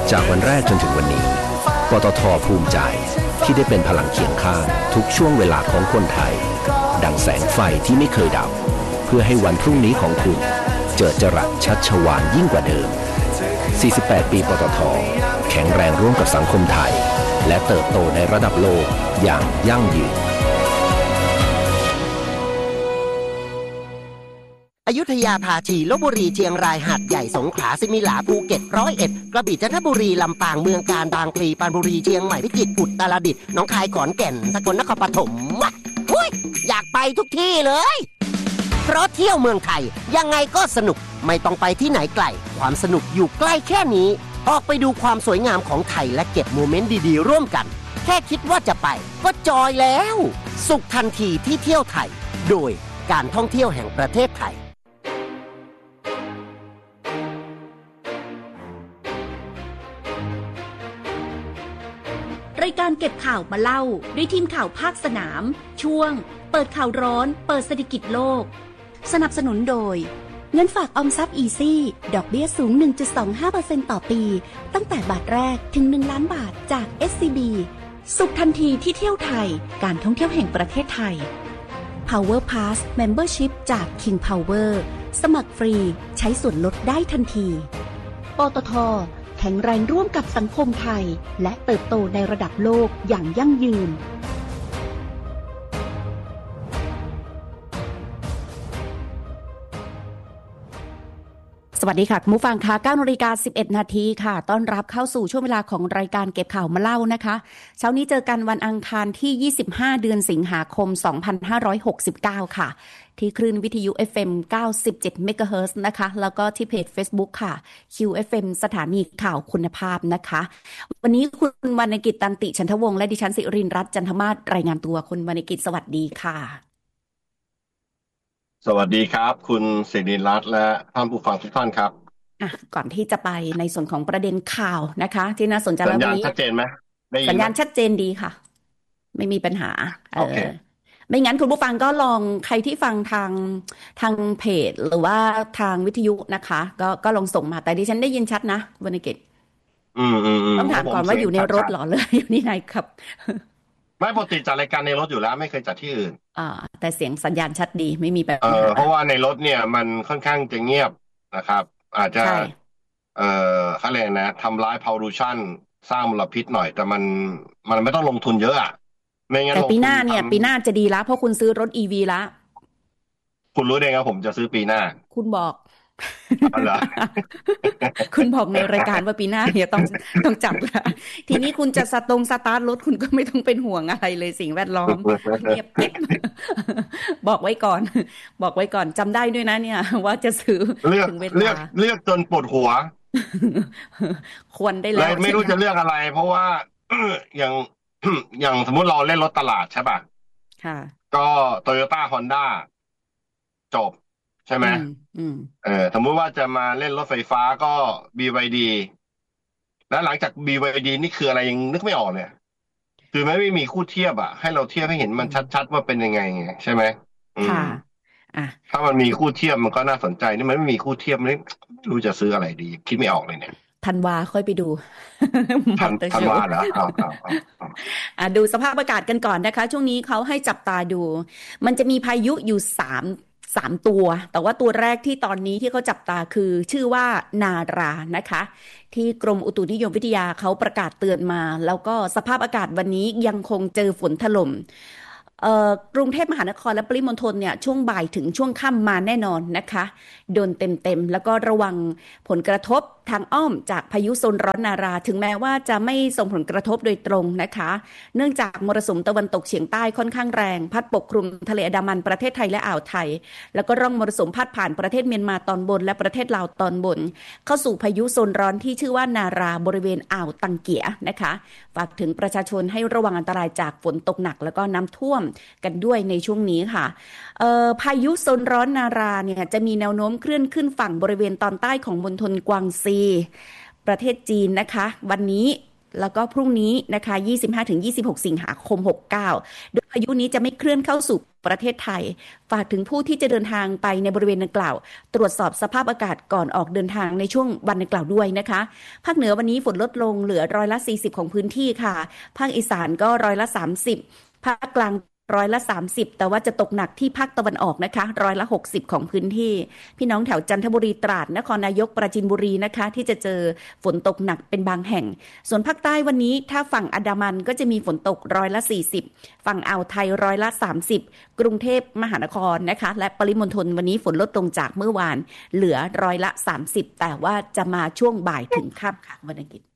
จากวันแรกจนถึงวันนี้ปตท.ภูมิใจที่ได้เป็นพลังเคียงข้างทุกช่วงเวลาของคนไทยดังแสงไฟที่ไม่เคยดับเพื่อให้วันพรุ่งนี้ของคุณเจิดจรัสชัชวาลยิ่งกว่าเดิม48 ปีปตท.แข็งแรงร่วมกับสังคมไทยและเติบโตในระดับโลกอย่างยั่งยืนอยุธยาภาชีลพบุรีเชียงรายหาดใหญ่สงขลาสิมิหลาภูเก็ต101กระบี่จันทบุรีลำปางเมืองกาญบางพลีปรานบุรีเชียงใหม่พิจิตรอุตรดิตถ์หนองคายขอนแก่นสกลนครปฐมอยากไปทุกที่เลยเพราะเที่ยวเมืองไทยยังไงก็สนุกไม่ต้องไปที่ไหนไกลความสนุกอยู่ใกล้แค่นี้ออกไปดูความสวยงามของไทยและเก็บโมเมนต์ดีๆร่วมกันแค่คิดว่าจะไปก็จอยแล้วสุขทันทีที่เที่ยวไทยโดยการท่องเที่ยวแห่งประเทศไทยรายการเก็บข่าวมาเล่าด้วยทีมข่าวภาคสนามช่วงเปิดข่าวร้อนเปิดเศรษฐกิจโลกสนับสนุนโดยเงินฝากออมทรัพย์อีซี่ดอกเบี้ยสูง 1.25% ต่อปีตั้งแต่บาทแรกถึง1ล้านบาทจาก SCB สุขทันทีที่เที่ยวไทยการท่องเที่ยวแห่งประเทศไทย Power Pass Membership จาก King Power สมัครฟรีใช้ส่วนลดได้ทันทีปตท.แข็งแรงร่วมกับสังคมไทยและเติบโตในระดับโลกอย่างยั่งยืนสวัสดีค่ะคุณผู้ฟังค่ะ 9:11 นาทีค่ะต้อนรับเข้าสู่ช่วงเวลาของรายการเก็บข่าวมาเล่านะคะเช้านี้เจอกันวันอังคารที่25เดือนสิงหาคม2569ค่ะที่คลื่นวิทยุ FM 97 MHz นะคะแล้วก็ที่เพจ Facebook ค่ะ QFM สถานีข่าวคุณภาพนะคะวันนี้คุณวรรณกิจตันติฉันทวงศ์และดิฉันสิรินทร์รัตน์จันทมาศรายงานตัวคุณวรรณกิจสวัสดีค่ะสวัสดีครับคุณสิริรัตน์และท่านผู้ฟังทุกท่านครับก่อนที่จะไปในส่วนของประเด็นข่าวนะคะที่น่าสนใจแล้ววันนี้สัญญาณชัดเจนไหมสัญญาณชัดเจนดีค่ะไม่มีปัญหาโอเคไม่งั้นคุณผู้ฟังก็ลองใครที่ฟังทางเพจหรือว่าทางวิทยุนะคะก็ลองส่งมาแต่ดิฉันได้ยินชัดนะวรรณกิจต้องถามก่อนว่าอยู่ในรถหรอเลยอยู่ที่ไหนครับไม่ปกติจัดรายการในรถอยู่แล้วไม่เคยจัดที่อื่นแต่เสียงสัญญาณชัดดีไม่มีปัญหาเพราะว่าในรถเนี่ยมันค่อนข้างจะเงียบนะครับอาจจะเขาเรียกนะทำร้ายพอลูชันสร้างมลพิษหน่อยแต่มันไม่ต้องลงทุนเยอะอะไม่งั้นแต่ปีหน้าเนี่ยปีหน้าจะดีแล้วเพราะคุณซื้อรถ EV ละคุณรู้ได้ไงผมจะซื้อปีหน้าคุณบอกคุณบอกในรายการว่าปีหน้าเนี่ยต้องจับละทีนี้คุณจะสตาร์ทรถคุณก็ไม่ต้องเป็นห่วงอะไรเลยสิ่งแวดล้อมเงียบเก็บบอกไว้ก่อนจำได้ด้วยนะเนี่ยว่าจะซื้อถึงเวลาเลือกจนปวดหัวควรได้แล้วไม่รู้จะเลือกอะไรเพราะว่าอย่างสมมุติเราเล่นรถตลาดใช่ป่ะค่ะก็ Toyota Honda จบใช่ไหมสมมุติว่าจะมาเล่นรถไฟฟ้าก็ BYD แล้วหลังจาก BYD นี่คืออะไรยังนึกไม่ออกเนี่ยคือไม่มีคู่เทียบอ่ะให้เราเทียบให้เห็นมันชัดๆว่าเป็นยังไงใช่ไหมค่ะถ้ามันมีคู่เทียบมันก็น่าสนใจนี่มันไม่มีคู่เทียบไม่รู้จะซื้ออะไรดีคิดไม่ออกเลยเนี่ยธันวาค่อยไปดูธันวาเหรอดูสภาพอากาศกันก่อนนะคะช่วงนี้เขาให้จับตาดูมันจะมีพายุอยู่3ตัวแต่ว่าตัวแรกที่ตอนนี้ที่เขาจับตาคือชื่อว่านารานะคะที่กรมอุตุนิยมวิทยาเขาประกาศเตือนมาแล้วก็สภาพอากาศวันนี้ยังคงเจอฝนถล่มกรุงเทพมหานครและปริมณฑลเนี่ยช่วงบ่ายถึงช่วงค่ำมาแน่นอนนะคะโดนเต็มแล้วก็ระวังผลกระทบทางอ้อมจากพายุโซนร้อนนาราถึงแม้ว่าจะไม่ส่งผลกระทบโดยตรงนะคะเนื่องจากมรสุมตะวันตกเฉียงใต้ค่อนข้างแรงพัดปกคลุมทะเลอันดามันประเทศไทยและอ่าวไทยแล้วก็ร่องมรสุมพัดผ่านประเทศเมียนมาตอนบนและประเทศลาวตอนบนเข้าสู่พายุโซนร้อนที่ชื่อว่านาราบริเวณอ่าวตังเกียนะคะฝากถึงประชาชนให้ระวังอันตรายจากฝนตกหนักแล้วก็น้ำท่วมกันด้วยในช่วงนี้ค่ะพายุโซนร้อนนาราเนี่ยจะมีแนวโน้มเคลื่อนขึ้นฝั่งบริเวณตอนใต้ของมณฑลกวางซีประเทศจีนนะคะวันนี้แล้วก็พรุ่งนี้นะคะ 25-26 สิงหาคม 69โดยพายุนี้จะไม่เคลื่อนเข้าสู่ประเทศไทยฝากถึงผู้ที่จะเดินทางไปในบริเวณดังกล่าวตรวจสอบสภาพอากาศก่อนออกเดินทางในช่วงวันดังกล่าวด้วยนะคะภาคเหนือวันนี้ฝนลดลงเหลือ40%ของพื้นที่ค่ะภาคอีสานก็30%ภาคกลาง30%แต่ว่าจะตกหนักที่ภาคตะวันออกนะคะ60%ของพื้นที่พี่น้องแถวจันทบุรีตราดนครนายกปราจีนบุรีนะคะที่จะเจอฝนตกหนักเป็นบางแห่งส่วนภาคใต้วันนี้ถ้าฝั่งอันดามันก็จะมีฝนตก40%ฝั่งอ่าวไทย30%กรุงเทพมหานครนะคะและปริมณฑลวันนี้ฝนลดลงจากเมื่อวานเหลือ30%แต่ว่าจะมาช่วงบ่ายถึงค่ำค่ะวันอังกฤษ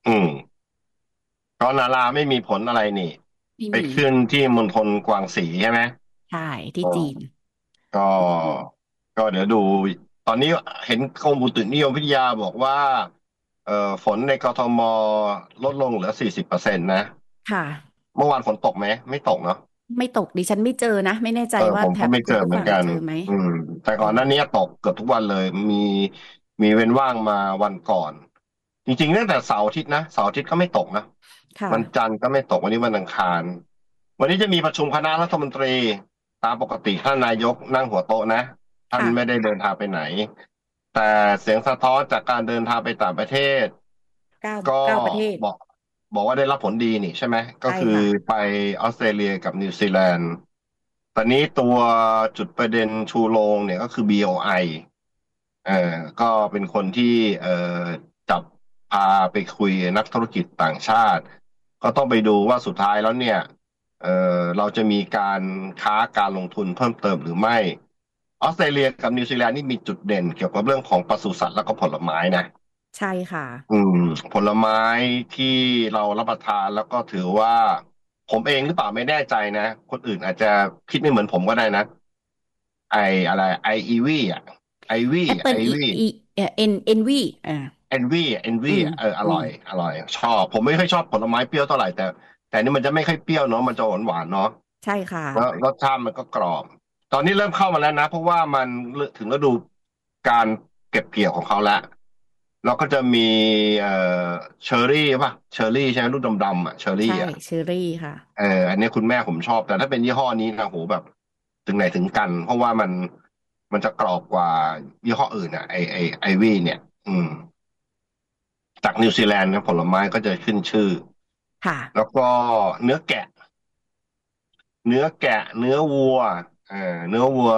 ก็นาราไม่มีผลอะไรนี่ไปขึ้นที่มณฑลกวางสีใช่ไหมใช่ที่จีนก็เดี๋ยวดูตอนนี้เห็นกรมอุตุนิยมวิทยาบอกว่าฝนในกทมลดลงเหลือ40%นะค่ะเมื่อวานฝนตกไหมไม่ตกเนาะไม่ตกดิฉันไม่เจอนะไม่แน่ใจว่าผมก็ไม่เจอเหมือนกันแต่ก่อนหน้านี้ตกเกือบทุกวันเลยมีเว้นว่างมาวันก่อนจริงๆตั้งแต่เสาร์อาทิตย์นะเสาร์อาทิตย์ก็ไม่ตกนะวันจันทร์ก็ไม่ตกวันนี้วันอังคารวันนี้จะมีประชุมคณะรัฐมนตรีตามปกติท่านนายกนั่งหัวโต๊ะนะท่านไม่ได้เดินทางไปไหนแต่เสียงสะท้อนจากการเดินทางไปต่างประเทศก็บอกว่าได้รับผลดีนี่ใช่ไหมก็คือไปออสเตรเลียกับนิวซีแลนด์ตอนนี้ตัวจุดประเด็นชูโรงเนี่ยก็คือ BOI ก็เป็นคนที่จับพาไปคุยนักธุรกิจต่างชาติก็ต้องไปดูว่าสุดท้ายแล้วเนี่ยเราจะมีการค้าการลงทุนเพิ่มเติมหรือไม่ออสเตรเลียกับนิวซีแลนด์นี่มีจุดเด่นเกี่ยวกับเรื่องของปศุสัตว์แล้วก็ผลไม้นะใช่ค่ะผลไม้ที่เรารับประทานแล้วก็ถือว่าผมเองหรือเปล่าไม่แน่ใจนะคนอื่นอาจจะคิดไม่เหมือนผมก็ได้นะอะไรไอวีอ่ะไอวีเอ็นวีเอ็นวีอร่อยชอบผมไม่ค่อยชอบผลไม้เปรี้ยวเท่าไหร่แต่นี่มันจะไม่ค่อยเปรี้ยวเนาะมันจะหวานเนาะใช่ค่ะแล้วรสชาติมันก็กรอบตอนนี้เริ่มเข้ามาแล้วนะเพราะว่ามันถึงฤดูการเก็บเกี่ยวของเขาแล้วแล้วก็จะมีเชอร์รี่ป่ะเชอร์รี่ใช่ไหมลูกดำๆอ่ะเชอร์รี่อ่ะใช่เชอร์รี่ค่ะอันนี้คุณแม่ผมชอบแต่ถ้าเป็นยี่ห้อนี้นะโหแบบถึงไหนถึงกันเพราะว่ามันจะกรอบกว่ายี่ห้ออื่นอ่ะไอวี่เนี่ยจากนิวซีแลนด์นะผลไม้ก็จะขึ้นชื่อค่ะแล้วก็เนื้อแกะเนื้อวัวเนื้อวัว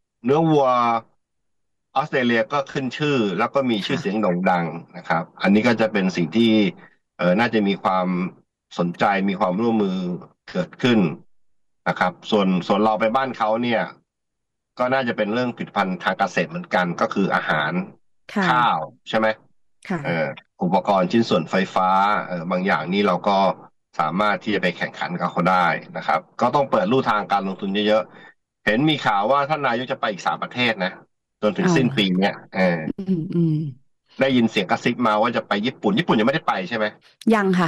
ออสเตรเลียก็ขึ้นชื่อแล้วก็มีชื่อเสียงโด่งดังนะครับอันนี้ก็จะเป็นสิ่งที่น่าจะมีความสนใจมีความร่วมมือเกิดขึ้นนะครับส่วนเราไปบ้านเขาเนี่ยก็น่าจะเป็นเรื่องผลิตภัณฑ์ทางเกษตรเหมือนกันก็คืออาหารข้าวใช่ไหมอุปกรณ์ชิ้นส่วนไฟฟ้าบางอย่างนี่เราก็สามารถที่จะไปแข่งขันกับเขาได้นะครับก็ต้องเปิดลู่ทางการลงทุนเยอะๆเห็นมีข่าวว่าท่านนายกจะไปอีก3 ประเทศนะจนถึงสิ้นปีเนี้ยได้ยินเสียงกระซิบมาว่าจะไปญี่ปุ่นยังไม่ได้ไปใช่ไหมยังค่ะ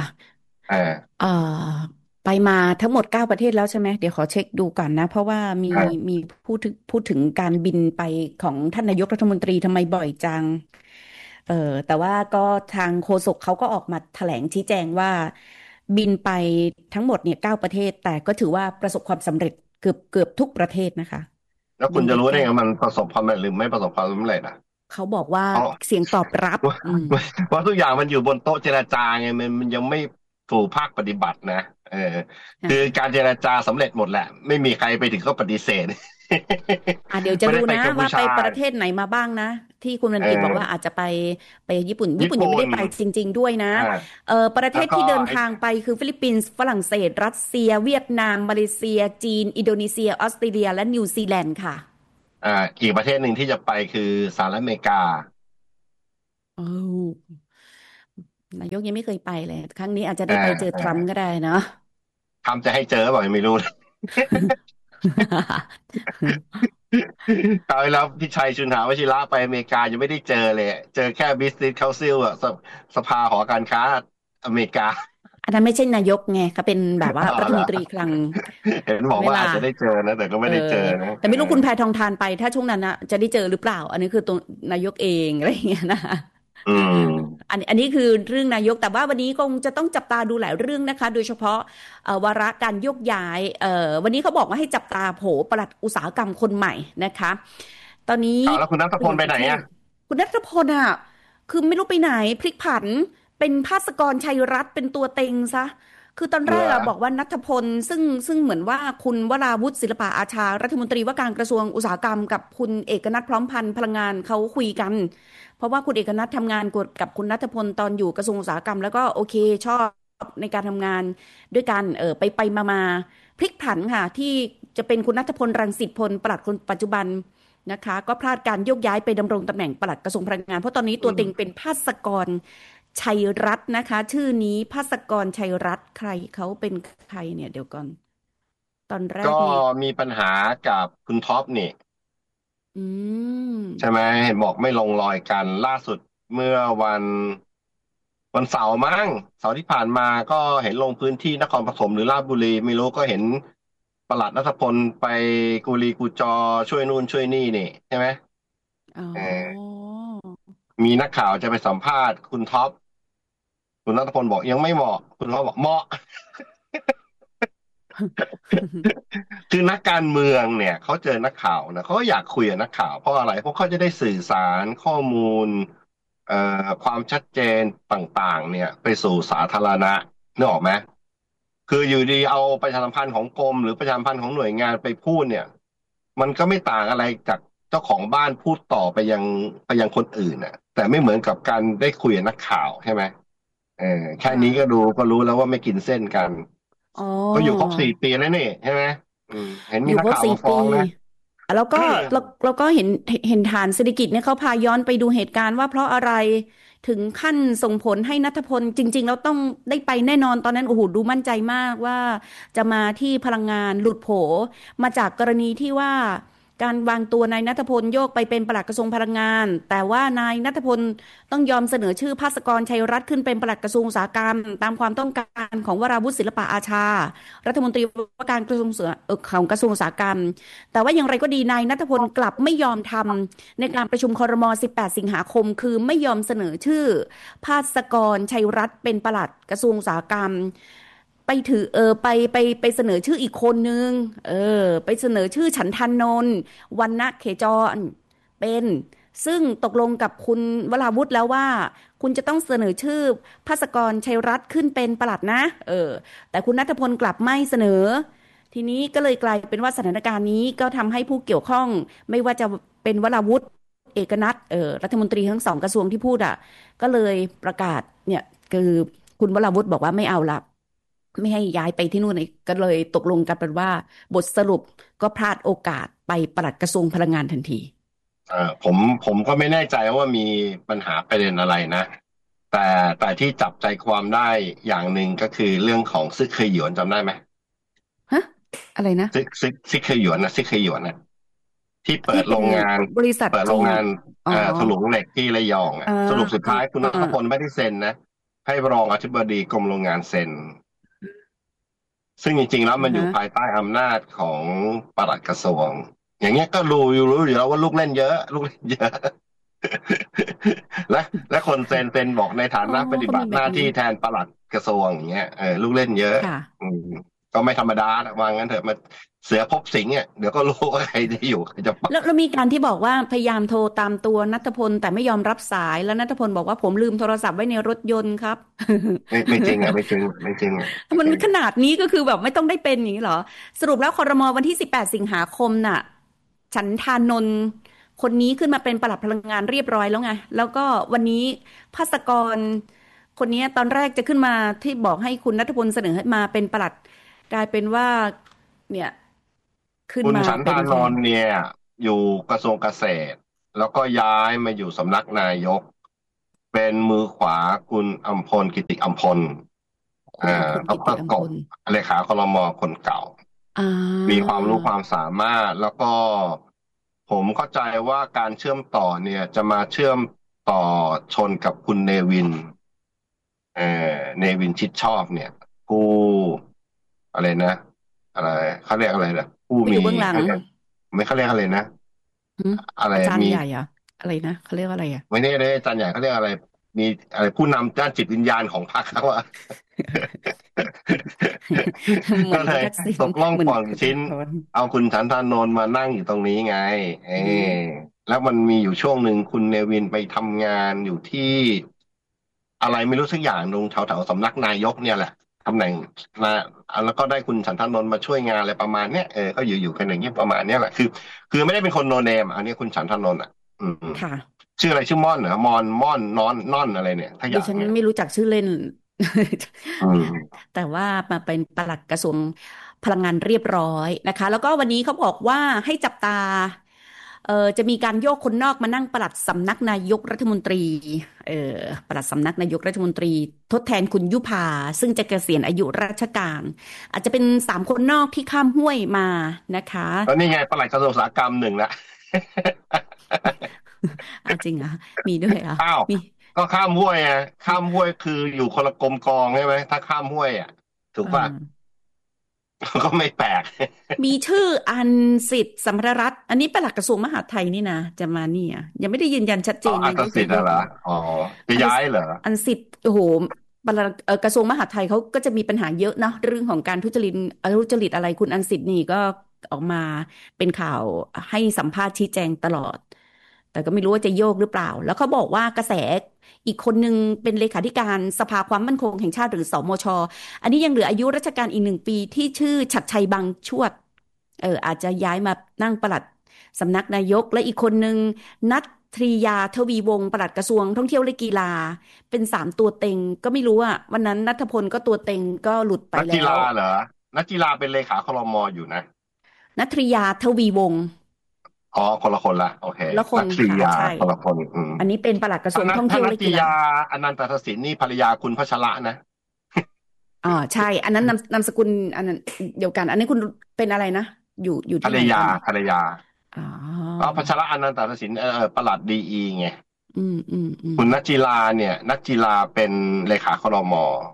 ไปมาทั้งหมด9 ประเทศแล้วใช่ไหมเดี๋ยวขอเช็คดูก่อนนะเพราะว่ามีพูดถึงการบินไปของท่านนายกรัฐมนตรีทำไมบ่อยจังแต่ว่าก็ทางโฆษกเขาก็ออกมาแถลงชี้แจงว่าบินไปทั้งหมดเนี่ย9 ประเทศแต่ก็ถือว่าประสบความสำเร็จเกือบทุกประเทศนะคะแล้วคุณจะรู้ได้ไงมันประสบความสำเร็จหรือไม่ประสบความสำเร็จอ่ะเขาบอกว่าเสียงตอบรับว่าทุกอย่างมันอยู่บนโต๊ะเจรจาไงมันยังไม่สู่ภาคปฏิบัตินะคือการเจรจาสำเร็จหมดแหละไม่มีใครไปถึงก็ปฏิเสธเดี๋ยวจะดูนะว่าไปประเทศไหนมาบ้างนะที่คุณนันทิบอกว่าอาจจะไปญี่ปุ่นยังไม่ได้ไปจริงๆด้วยนะประเทศที่เดินทางไปคือฟิลิปปินส์ฝรั่งเศสรัสเซียเวียดนามมาเลเซียจีนอินโดนีเซียออสเตรเลียและนิวซีแลนด์ค่ะอีกประเทศหนึ่งที่จะไปคือสหรัฐอเมริกานายกยังไม่เคยไปเลยครั้งนี้อาจจะได้ไปเจอทรัมป์ก็ได้เนาะทำจะให้เจอบ่อยไม่รู้ตอนแล้วพี่ชัยชุนหาวชิระไปอเมริกายังไม่ได้เจอเลยเจอแค่ Business Council อ่ะสภาหอการค้าอเมริกาอันนั้นไม่ใช่นายกไงเขาเป็นแบบว่ารัฐมนตรีคลังเห็นบอกว่าอาจจะได้เจอนะแต่ก็ไม่ได้เจอนะแต่ไม่รู้คุณแพทองธารไปถ้าช่วงนั้นนะจะได้เจอหรือเปล่าอันนี้คือตัวนายกเองอะไรอย่างเงี้ยนะอันนี้คือเรื่องนายกแต่ว่าวันนี้คงจะต้องจับตาดูหลายเรื่องนะคะโดยเฉพาะวาระการโยกย้ายวันนี้เขาบอกว่าให้จับตาโผปลัดอุตสาหกรรมคนใหม่นะคะตอนนี้แล้วคุณณัฐพลไปไหนอ่ะคุณณัฐพลอ่ะคือไม่รู้ไปไหนพลิกผันเป็นภาสกรชัยรัตน์เป็นตัวเต็งซะคือตอนแรกอะบอกว่าณัฐพลซึ่งเหมือนว่าคุณวราวุฒิศิลปะอาชารัฐมนตรีว่าการกระทรวงอุตสาหกรรมกับคุณเอกนัทพร้อมพันธ์พลังงานเขาคุยกันเพราะว่าคุณเอกนัททำงานกับคุณณัฐพลตอนอยู่กระทรวงอุตสาหกรรมแล้วก็โอเคชอบในการทำงานด้วยกันไปมาพลิกผันค่ะที่จะเป็นคุณณัฐพลรังสิตพลปลัดคนปัจจุบันนะคะก็พลาดการโยกย้ายไปดำรงตำแหน่งปลัดกระทรวงพลังงานเพราะตอนนี้ตัวเต็งเป็นภาสกรชัยรัตน์นะคะชื่อนี้ภาสกรชัยรัตน์ใครเขาเป็นใครเนี่ยเดี๋ยวก่อนตอนแรกก็นี่มีปัญหากับคุณท็อปนี่อืมใช่ไหมเห็นบอกไม่ลงรอยกันล่าสุดเมื่อวันเสาร์มั้งเสาร์ที่ผ่านมาก็เห็นลงพื้นที่นครปฐมหรือราชบุรีไม่รู้ก็เห็นปลัดณัฐพลไปกุลีกุจอช่วยนู่นช่วยนี่นี่ใช่ไหมอ๋เอออมีนักข่าวจะไปสัมภาษณ์คุณท็อปคุณณัฐพลบอกยังไม่เหมาะคุณท็อปบอกเหมาะ คือนักการเมืองเนี่ยเขาเจอนักข่าวนะเขาก็อยากคุยกับนักข่าวเพราะอะไรเพราะเขาจะได้สื่อสารข้อมูลความชัดเจนต่างๆเนี่ยไปสู่สาธารณะนึกออกไหมคืออยู่ดีเอาประชาสัมพันธ์ของกรมหรือประชาสัมพันธ์ของหน่วยงานไปพูดเนี่ยมันก็ไม่ต่างอะไรจากเจ้าของบ้านพูดต่อไปยังคนอื่นน่ะแต่ไม่เหมือนกับการได้คุยกับนักข่าวใช่ไหมแค่นี้ค่ะก็รู้แล้วว่าไม่กินเส้นกันอ๋อก็อยู่ครบ4 ปีแล้วนี่ใช่ไหมเห็นอยู่มีนักข่าวมาฟ้ครบสี่ปีองนะแล้วก็เออเราก็เห็นฐานเศรษฐกิจเนี่ยเขาพาย้อนไปดูเหตุการณ์ว่าเพราะอะไรถึงขั้นส่งผลให้ณัฐพลจริงๆแล้วต้องได้ไปแน่นอนตอนนั้นโอ้โหดูมั่นใจมากว่าจะมาที่พลังงานหลุดโผมาจากกรณีที่ว่าการวางตัวนายณัฐพลโยกไปเป็นปลัดกระทรวงพลังงานแต่ว่านายณัฐพลต้องยอมเสนอชื่อภาสกรชัยรัตน์ขึ้นเป็นปลัดกระทรวงอุตสาหกรรมตามความต้องการของวราวุฒิศิลปะอาชารัฐมนตรีว่าการกระทรวงของกระทรวงอุตสาหกรรม แต่ว่าอย่างไรก็ดีนายณัฐพลกลับไม่ยอมทำในการประชุมครม18 สิงหาคมคือไม่ยอมเสนอชื่อภาสกรชัยรัตน์เป็นปลัดกระทรวงอุตสาหกรรมไปถือไปเสนอชื่ออีกคนนึงไปเสนอชื่อฉันทานนท์วรรณเขจรเป็นซึ่งตกลงกับคุณวราวุฒิแล้วว่าคุณจะต้องเสนอชื่อภาสกรชัยรัตน์ขึ้นเป็นปลัดนะแต่คุณณัฐพลกลับไม่เสนอ ทีนี้ก็เลยกลายเป็นว่าสถานการณ์นี้ก็ทำให้ผู้เกี่ยวข้องไม่ว่าจะเป็นวราวุฒิเอกนัทรัฐมนตรีทั้งสองกระทรวงที่พูดอ่ะก็เลยประกาศเนี่ยคือคุณวราวุฒิบอกว่าไม่เอาละไม่ให้ย้ายไปที่นู่นเลยก็เลยตกลงกันเป็นว่าบทสรุปก็พลาดโอกาสไปปลัดกระทรวงพลังงานทันทีผมก็ไม่แน่ใจว่ามีปัญหาประเด็นอะไรนะแต่แต่ที่จับใจความได้อย่างหนึ่งก็คือเรื่องของซึกเคยหยวนจำได้ไหมฮะอะไรนะซึกเคยหยวนนะซึกเคยหยวนนะที่เปิที่เป็นดโรงงานบริษัทเปิดโรจีนงงานอ๋อถลุงเหล็กที่ระยองอ่าสรุปสุดท้ายคุณณัอ่าฐพลไม่ได้เซ็นนะให้รองอธิบดีกรมโรงงานเซ็นซึ่งจริงๆแล้วมันอยู่ฮะภายใต้อำนาจของปลัดกระทรวงอย่างเงี้ยก็รู้อยู่แล้วว่าลูกเล่นเยอะลูกเล่นเยอะ และและคนเซ็นบอกในฐาอ๋อนะปฏิก็บัติหน้าที่มีแบบนี้แทนปลัดกระทรวงอย่างเงี้ยลูกเล่นเยอะค่ะอืมก็ไม่ธรรมดานะว่างั้นเถอะมาเสือพบสิงห์เนี่ยเดี๋ยวก็รู้ว่าใครจะอยู่ใครจะไปแล้วมีการที่บอกว่าพยายามโทรตามตัวณัฐพลแต่ไม่ยอมรับสายแล้วณัฐพลบอกว่าผมลืมโทรศัพท์ไว้ในรถยนต์ครับไม่จริงอ่ะไม่จริงไม่จริงอ่ะไม่มันจริงขนาดนี้ก็คือแบบไม่ต้องได้เป็นอย่างนี้เหรอสรุปแล้วครมวันที่18 สิงหาคมน่ะฉันทานนท์คนนี้ขึ้นมาเป็นปลัดพลังงานเรียบร้อยแล้วไงแล้วก็วันนี้ภาสกรคนนี้ตอนแรกจะขึ้นมาที่บอกให้คุณณัฐพลเสนอให้มาเป็นปลัดกลายเป็นว่าเนี่ยขึ้นคุณมาฉันทาเป็นแทนนนท์เนี่ยอยู่กระทรวงเกษตรแล้วก็ย้ายมาอยู่สำนักนายกเป็นมือขวาคุณอัมพลกิติอัมพลคุณอำพลดกิติรกบอัมพลเลขาคลมคนเก่าอ่มีาความรู้ความสามารถแล้วก็ผมเข้าใจว่าการเชื่อมต่อเนี่ยจะมาเชื่อมต่อชนกับคุณเนวินเอ่เนวินชิดชอบเนี่ยผู้อะไรนะอะไรเขาเรียกอะไรนะผู้ผู้อมียู่เบื้องหลังเขาเรียกไม่เขาเรียกอะไรนะหึอะไรอาจารย์มีใหญ่อะอะไรนะเขาเรียกว่าอะไรอะไม่แน่เลยอาจารย์ใหญ่เขาเรียกอะไรมีอะไรผู้นำด้านจิตวิญญาณของพรรคเขาอะเหมืก็อนเลยคุณทักษิณตกล่องเหมือนป่องคุณธชิ้นนาธรเอาคุณฉันทานนท์มานั่งอยู่ตรงนี้ไงเออือมแล้วมันมีอยู่ช่วงหนึ่งคุณเนวินไปทำงานอยู่ที่อะไรไม่รู้สักอย่างตรงแถวสำนักนายกเนี่ยแหละตำแหน่งนะแล้วก็ได้คุณฉันทานนท์มาช่วยงานอะไรประมาณเนี้ยก็อยู่กันอย่างเงี้ยประมาณเนี้ยแหละคือไม่ได้เป็นคนโนเนมอันนี้คุณฉันทานนท์อ่ะค่ะชื่ออะไรชื่อม่อนเหรอมอนม่อนนอนนอนอะไรเนี่ยถ้าอดิฉันย่างเนี่ยไม่รู้จักชื่อเล่นอืมแต่ว่ามาเป็นปลัดกระทรวงพลังงานเรียบร้อยนะคะแล้วก็วันนี้เขาบอกว่าให้จับตาจะมีการโยกคนนอกมานั่งปลัดสำนักนายกรัฐมนตรีเออปลัดสำนักนายกรัฐมนตรีทดแทนคุณยุพาซึ่งจะเกษียณอายุราชการอาจจะเป็น3 คนนอกที่ข้ามห้วยมานะคะแล้วนี่ไงปลัดกระทรวงอุตสาหกรรมหนึ่งละจริงเหรอ่ะมีด้วยเหรอ่ะอ้าวมีก็ข้ามห้วยอ่ะข้ามห้วยคืออยู่คนละกรมกองใช่ไหมถ้าข้ามห้วยอ่ะถูกเอป่ะอก็ไม่แปลกมีชื่ออันสิทธิ์สัมภรรัตน์อันนี้ปลัดกระทรวงมหาดไทยนี่นะจะมานี่อ่ะยังไม่ได้ยืนยันชัดเจอ๋ออัตนนายกสิทธิ์เหรอจะโยกไหมอ๋อจะอันย้ายเหรออันสิทธิ์โอ้โหปลัดกระทรวงมหาดไทยเขาก็จะมีปัญหาเยอะนะเรื่องของการทุจริตอะไรคุณอันสิทธิ์นี่ก็ออกมาเป็นข่าวให้สัมภาษณ์ชี้แจงตลอดแต่ก็ไม่รู้ว่าจะโยกหรือเปล่าแล้วเขาบอกว่ากระแสอีกคนนึงเป็นเลขาธิการสภาความมั่นคงแห่งชาติหรือสมชอันนี้ยังเหลืออายุราชการอีก1 ปีที่ชื่อฉัตรชัยบางชวด อาจจะย้ายมานั่งปลัดสำนักนายกและอีกคนนึงนัททรียาทวีวงศ์ปลัดกระทรวงท่องเที่ยวและกีฬาเป็น3 ตัวเต็งก็ไม่รู้อ่ะวันนั้นณัฐพลก็ตัวเต็งก็หลุดไปนักกีแล้วฬาเหรอนักกีฬาเป็นเลขาครมอยู่นะนัททรียาทวีวงศ์อ๋อคนละคนละโอเคแล้วคนนักกีฬาค่ะใช่คนละคนอันนี้เป็นปลัดกระทรวงท่องถ้าเที่ยวและกีฬานักกีฬาอนันตสินนี่ภรรยาคุณพัชระนะใช่อันนั้นนามสกุลอันนั้นเดียวกันอันนี้คุณเป็นอะไรนะอยู่ที่ไหนตภรรยาอนนี้ภรรยาอ๋ออ๋อพัชระอนันตสินปลัดดีอีไงอืมอืมอืมคุณนักกีฬาเนี่ยนักกีฬาเป็นเลขาครม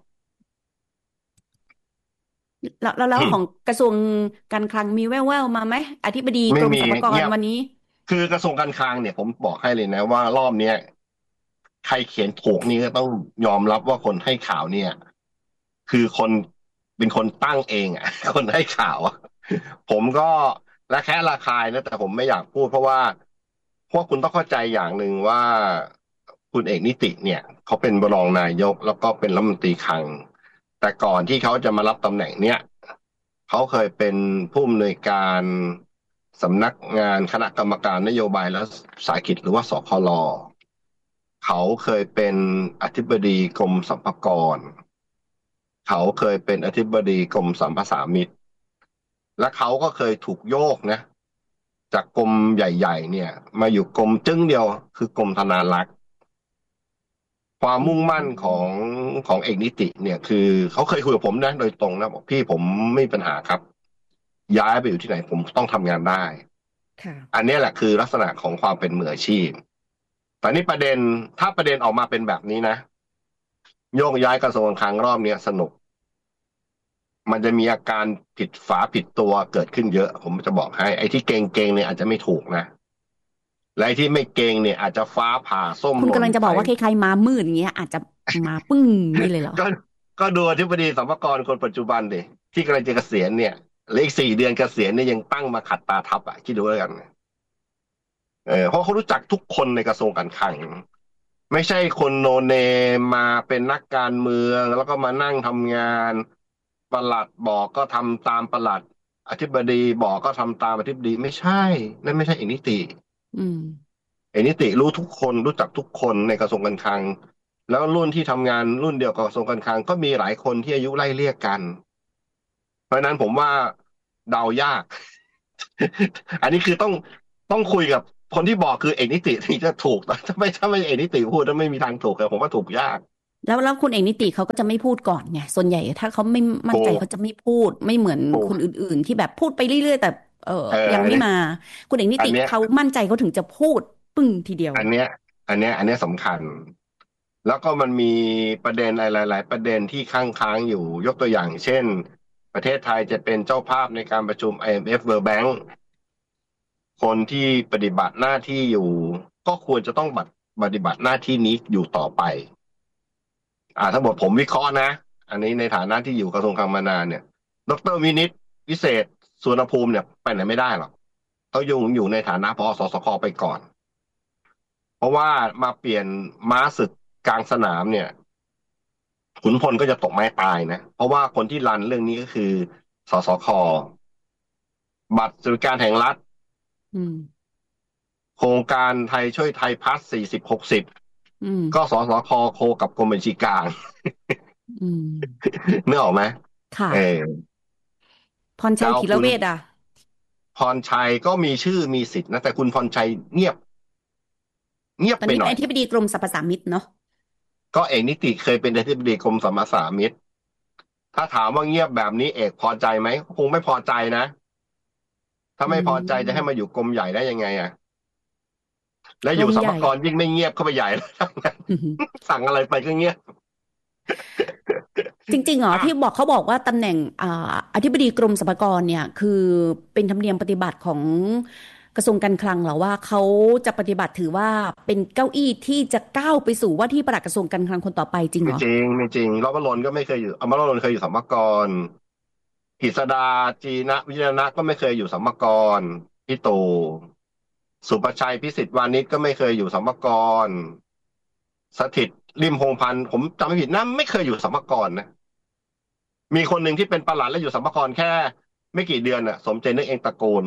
แล้วของกระทรวงการคลังมีแว่วๆมาไหมอธิบดีกไม่มีรมสรรพากเงียบรวันนี้คือกระทรวงการคลังเนี่ยผมบอกให้เลยนะว่ารอบเนี้ยใครเขียนถูกนี่ก็ต้องยอมรับว่าคนให้ข่าวเนี่ยคือคนเป็นคนตั้งเองอ่ะคนให้ข่าวอะผมก็ระแคะระคายนะแต่ผมไม่อยากพูดเพราะว่าพวกคุณต้องเข้าใจอย่างหนึ่งว่าคุณเอกนิติเนี่ยเขาเป็นรองนายกแล้วก็เป็นรัฐมนตรีคลังแต่ก่อนที่เขาจะมารับตำแหน่งเนี้ยเขาเคยเป็นผู้อำนวยการสำนักงานคณะกรรมการนโยบายและสาหกิจหรือว่าสคลเขาเคยเป็นอธิบดีกรมสรรพากรเขาเคยเป็นอธิบดีกรมสรรพสามิตและเขาก็เคยถูกโยกนะจากกรมใหญ่ๆเนี่ยมาอยู่กรมจึ้งเดียวคือกรมธนารักษ์ความอืมุ่งมั่นมของเอกนิติเนี่ยคือเขาเคยคุยกับผมนะโดยตรงนะบอกพี่ผมไม่มีปัญหาครับย้ายไปอยู่ที่ไหนผมต้องทำงานได้อัค่ะนนี้แหละคือลักษณะของความเป็นมืออาชีพแต่นี่ประเด็นถ้าประเด็นออกมาเป็นแบบนี้นะโยกย้ายกระทรวงคลังรอบเนี้ยสนุกมันจะมีอาการผิดฝาผิดตัวเกิดขึ้นเยอะผมจะบอกให้ไอ้ที่เก่งๆเนี่ยอาจจะไม่ถูกนะและไอ้ที่ไม่เก่งเนี่ยอาจจะฟ้าผ่าส้มคุณหล่นไปกำลังจะบอกว่าคล้ายๆม้ามืดอย่างเงี้ยอาจจะมาปึ้งนี่เลยเหรอก็ก็ดูอธิบดีสรรพากรคนปัจจุบันดิที่กำลังจะเกษียณเนี่ยเหลืออีก4 เดือนเกษียณเนี่ยยังตั้งมาขัดตาทับอ่ะคิดดูแล้วกันเพราะเขารู้จักทุกคนในกระทรวงการคลังไม่ใช่คนโนเนมมาเป็นนักการเมืองแล้วก็มานั่งทำงานปลัดบอกก็ทำตามปลัดอธิบดีบอกก็ทำตามอธิบดีไม่ใช่นั่นไม่ใช่เอกนิติอืมเอกนิติรู้ทุกคนรู้จักทุกคนในกระทรวงการคลังแล้วรุ่นที่ทำงานรุ่นเดียวกับกระทรวงการคลังก็มีหลายคนที่อายุไล่เลี่ยกันเพราะฉะนั้นผมว่าเดายากอันนี้คือต้องคุยกับคนที่บอกคือเอกนิติที่จะถูกแต่ถ้าไม่เอกนิติพูดแล้วไม่มีทางถูกเลยผมว่าถูกยากแล้วคุณเอกนิติเขาก็จะไม่พูดก่อนไงส่วนใหญ่ถ้าเขาไม่มั่นถูกใจเขาจะไม่พูดไม่เหมือนถูกคนอื่นๆที่แบบพูดไปเรื่อยๆแต่ยังอันนี้ไม่มาคุณเอกนิติอันเนี้ยเขามั่นใจเขาถึงจะพูดปึ้งทีเดียวอันเนี้ยอันเนี้ยสำคัญแล้วก็มันมีประเด็นอะไรหลายๆประเด็นที่ค้างอยู่ยกตัวอย่างเช่นประเทศไทยจะเป็นเจ้าภาพในการประชุม IMF World Bank คนที่ปฏิบัติหน้าที่อยู่ก็ควรจะต้องปฏิบัติหน้าที่นี้อยู่ต่อไปทั้งหมดผมวิเคราะห์นะอันนี้ในฐานะที่อยู่กระทรวงคลังมานานเนี่ยดร.วินิตวิเศษสุวรรณภูมิเนี่ยไปไหนไม่ได้หรอกเขาอยู่ในฐานะผอ.สสค.ไปก่อนเพราะว่ามาเปลี่ยนม้าศึกกลางสนามเนี่ยขุนพลก็จะตกไม้ตายนะเพราะว่าคนที่รันเรื่องนี้ก็คือสสค.บัตรสวัสดิการแห่งรัฐโครงการไทยช่วยไทยพลัส40-60ก็สสค.โคกับกรมบัญชีกลางนึกออกไหมค่ะพรชัยธีรเวชพรชัยก็มีชื่อมีสิทธิ์นะแต่คุณพรชัยเงียบไปหน่อยตอนนี้เป็นอธิบดีกรมสรรพสามิตเนาะก็เอกนิติเคยเป็นอธิบดีกรมสรรพสามิตถ้าถามว่าเงียบแบบนี้เอกพอใจไหมคงไม่พอใจนะถ้าไม่พอใจจะให้มาอยู่กรมใหญ่ได้ยังไงและอยู่สรรพากรยิ่งไม่เงียบเข้าไปใหญ่แล้วสั่งอะไรไปก็เงียบจริงๆเหรอที่เขาบอกว่าตำแหน่งอธิบดีกรมสรรพากรเนี่ยคือเป็นธรรมเนียมปฏิบัติของกระทรวงการคลังเหรอว่าเขาจะปฏิบัติถือว่าเป็นเก้าอี้ที่จะก้าวไปสู่ว่าที่ปลัดกระทรวงการคลังคนต่อไปจริงเหรอไม่จริงรอบวรนก็ไม่เคยอยู่อมรรณเคยอยู่สรรพากรกฤษดาจีนะวิจารณะก็ไม่เคยอยู่สรรพากรพี่ตู่สุประชัยพิสิทธิ์วานิชก็ไม่เคยอยู่สรรพากรสถิตริมพงษ์พันธ์ผมจำไม่ผิดนะไม่เคยอยู่สรรพากรนะมีคนหนึ่งที่เป็นปลัดและอยู่สรรพากรแค่ไม่กี่เดือนสมใจนึกเองตระกูล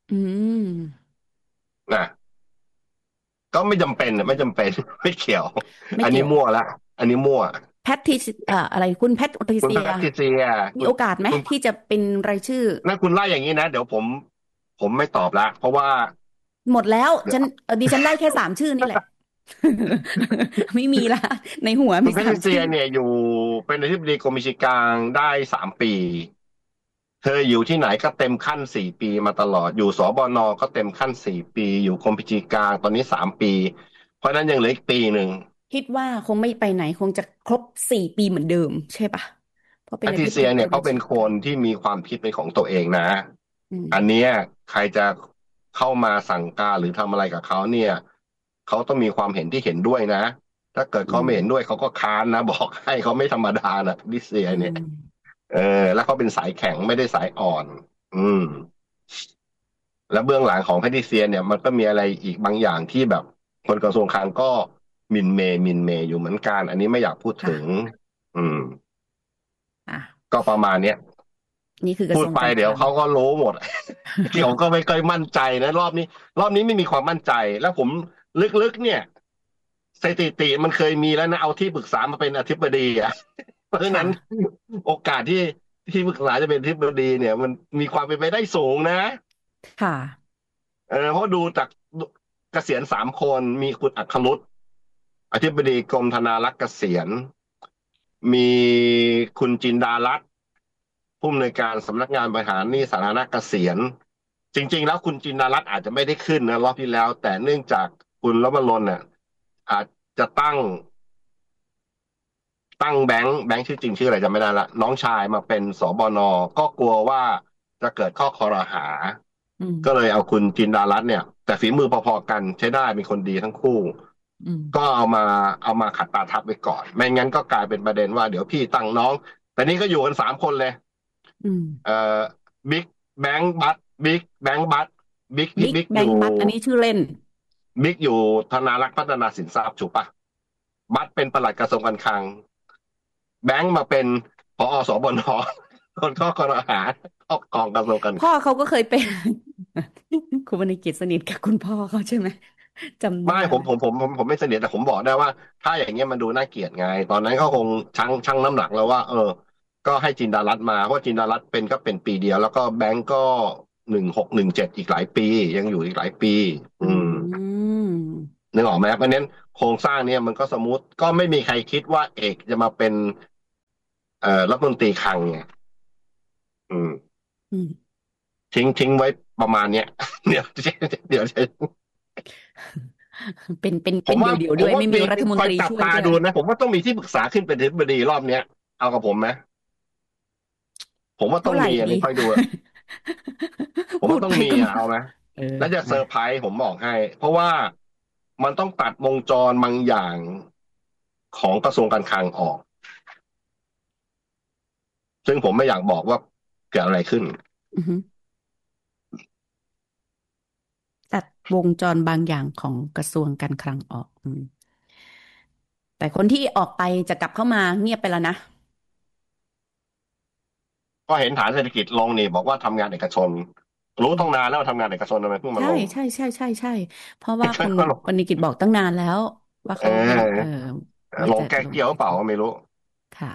นะก็ไม่จำเป็นไม่จำเป็นไม่เกี่ยวอันนี้มั่วละอันนี้มั่วแพทริอะไรคุณแพทริเซียมีโอกาสไหมที่จะเป็นรายชื่อนั่นคุณไล่อย่างนี้นะเดี๋ยวผมไม่ตอบละเพราะว่าหมดแล้วดิฉันไล่แค่3 ชื่อนี่แหละไม่มีละในหัวมี 3 ชื่อเนี่ยอยู่เป็นอธิบดีกรมบัญชีกลางได้3 ปีเธออยู่ที่ไหนก็เต็มขั้น4 ปีมาตลอดอยู่สบนก็เต็มขั้น4 ปีอยู่กรมบัญชีกลางตอนนี้3 ปีเพราะนั้นยังเหลืออีกปีหนึ่งคิดว่าคงไม่ไปไหนคงจะครบ4 ปีเหมือนเดิมใช่ปะเพราะเป็นแพทริเซียเนี่ยเขาเป็นคนที่มีความคิดเป็นของตัวเองนะอันนี้ใครจะเข้ามาสั่งการหรือทำอะไรกับเขาเนี่ยเขาต้องมีความเห็นที่เห็นด้วยนะถ้าเกิดเขาไม่เห็นด้วยเขาก็ค้านนะบอกให้เขาไม่ธรรมดานะดิเซียเนี่ยแล้วเขาเป็นสายแข็งไม่ได้สายอ่อนแล้วเบื้องหลังของแพทริเซียเนี่ยมันก็มีอะไรอีกบางอย่างที่แบบคนกระทรวงคลังก็มินเมย์อยู่เหมือนกันอันนี้ไม่อยากพูดถึงก็ประมาณเนี้ยนี่คือกระทรวงพูดไปเดี๋ยวเขาก็รู้หมดเดี๋ยวก็ไม่ค่อยมั่นใจนะรอบนี้ไม่มีความมั่นใจแล้วผมลึกๆเนี่ยสถิติมันเคยมีแล้วนะเอาที่ปรึกษามาเป็นอธิบดีเพราะฉะนั้นโอกาสที่ปรึกษาจะเป็นอธิบดีเนี่ยมันมีความเป็นไปได้สูงนะค่ะเพราะดูจากเกษียณ3 คนมีคุณอัครรุตอธิบดีกรมธนารักษ์เกษียณมีคุณจินดารัตน์ผู้อำนวยการสำนักงานบริหารหนี้สาธารณะเกษียณจริงๆแล้วคุณจินดารัตน์อาจจะไม่ได้ขึ้นนะรอบที่แล้วแต่เนื่องจากคุณรวรนเนี่ยอาจจะตั้งแบงค์ชื่อจริงชื่ออะไรจำไม่ได้ละน้องชายมาเป็นสบนก็กลัวว่าจะเกิดข้อคอรหาก็เลยเอาคุณจินดารัตน์เนี่ยแต่ฝีมือพอๆกันใช้ได้เป็นคนดีทั้งคู่ก็เอามาขัดตาทับไว้ก่อนไม่งั้นก็กลายเป็นประเด็นว่าเดี๋ยวพี่ตั้งน้องแต่นี่ก็อยู่กัน3 คนเลยบิ๊กแบงค์บัตบิ๊กแบงค์บัตบิ๊กอยู่อันนี้ชื่อเล่นบิ๊กอยู่ธนารักษ์พัฒนาสินทรัพย์ถูกปะบัตเป็นปลัดกระทรวงการคลังแบงค์มาเป็นผอ.สบนคนข้อกรหาครอบครองกระทรวงการพ่อเขาก็เคยเป็นคุณวรรณกิจสนิทกับคุณพ่อเขาใช่ไหมจำไม่ผมไม่สนิทแต่ผมบอกได้ว่าถ้าอย่างเงี้ยมันดูน่าเกลียดไงตอนนั้นเขาคงชั่งน้ำหนักแล้วว่าก็ให้จินดารัตน์มาเพราะจินดารัตน์ก็เป็นปีเดียวแล้วก็แบงก์ก็1617อีกหลายปียังอยู่อีกหลายปีนึกออกไหมเพราะนั้นโครงสร้างเนี่ยมันก็สมมุติก็ไม่มีใครคิดว่าเอกจะมาเป็นรัฐมนตรีคลังไงทิ้งไว้ประมาณเนี้ยเดี๋ยวเป็นเดียวด้วยไม่มีรัฐมนตรีช่วยตาดูนะผมว่าต้องมีที่ปรึกษาขึ้นเป็นอธิบดีรอบเนี้ยเอากับผมไหมผมว่าต้องมีอันนี้ค่อยดูผมว่าต้องมีเอาไหมแล้วจะเซอร์ไพรส์ผมบอกให้เพราะว่ามันต้องตัดวงจรบางอย่างของกระทรวงการคลังออกซึ่งผมไม่อยากบอกว่าเกิดอะไรขึ้นตัดวงจรบางอย่างของกระทรวงการคลังออกแต่คนที่ออกไปจะกลับเข้ามาเงียบไปแล้วนะก็เห็นฐานเศรษฐกิจลงนี่บอกว่าทำงานเอกชนรู้ต้องนานแล้วทำงานเอกชนทำไมเพิ่งมาลงใช่เพราะว่าคุณปณิกิจบอกตั้งนานแล้วว่าเขาลงแก้เกี่ยวเปล่าก็ไม่รู้ค่ะ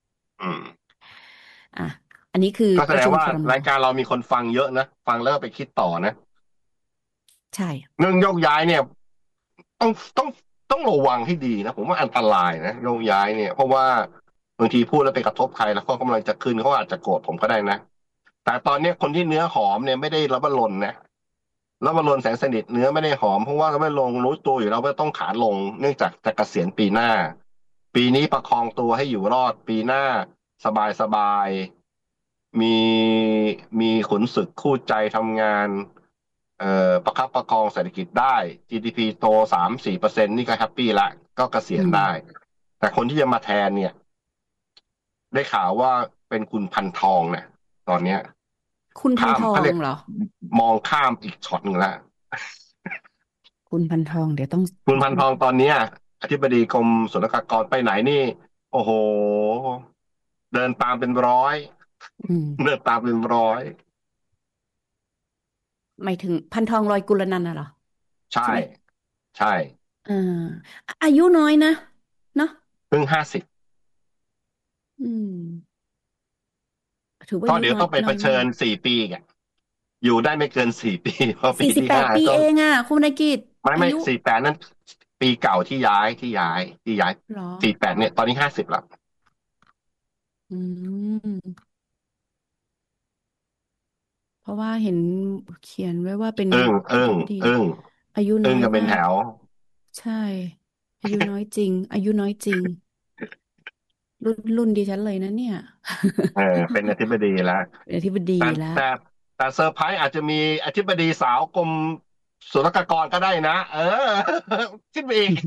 อันนี้คือก็แสดงว่ารายการเรามีคนฟังเยอะนะฟังแล้วไปคิดต่อนะใช่เรื่องโยกย้ายเนี่ยต้องต้องต้องระวังให้ดีนะผมว่าอันตรายนะโยกย้ายเนี่ยเพราะว่าบางทีพูดแล้วไปกระทบใครแล้วเขากำลังจะขึ้นเขาอาจจะโกรธผมก็ได้นะแต่ตอนนี้คนที่เนื้อหอมเนี่ยไม่ได้รับรนนะรับรนแสงสนิทเนื้อไม่ได้หอมเพราะว่าไม่ลงรู้ตัวอยู่แล้วว่าต้องขาลงเนื่องจากจะเกษียณปีหน้าปีนี้ประคองตัวให้อยู่รอดปีหน้าสบายมีมีขุนศึกคู่ใจทำงานประคับประคองเศรษฐกิจได้ GDP โต3-4%นี่ก็แฮปปี้ละก็เกษียณได้แต่คนที่จะมาแทนเนี่ยได้ข่าวว่าเป็นคุณพันทองเนี่ยตอนเนี้ยคุณพันทองเหรอมองข้ามอีกช็อตหนึ่งละคุณพันทองเดี๋ยวต้องคุณพันทองตอนเนี้ยอธิบดีกรมศุลกากรไปไหนนี่โอ้โหเดินตามเป็นร้อยเดินตามเป็นร้อยหมายถึงพันทองลอยกุลนันท์น่ะเหรอใช่อายุน้อยนะเนาะเพิ่ง50 ถือว่าเดี๋ยวต้องไปเผชิญ4 ปีอ่ะอยู่ได้ไม่เกิน4 ปีเพราะปีที่5 ปีเองอ่ะคุณนายกิจไม่48นั้นปีเก่าที่ย้าย48เนี่ยตอนนี้50แล้วเพราะว่าเห็นเขียนไว้ว่าเป็นอายุน้อยจะเป็นแถวใช่อายุน้อยจริงอายุน้อยจริงรุ่นดิฉันเลยนะเนี่ยเป็นอธิบดีแล้วเป็นอธิบดีแล้วแต่เซอร์ไพรส์อาจจะมีอธิบดีสาวกรมศุลกากรก็ได้นะคิดไปอีก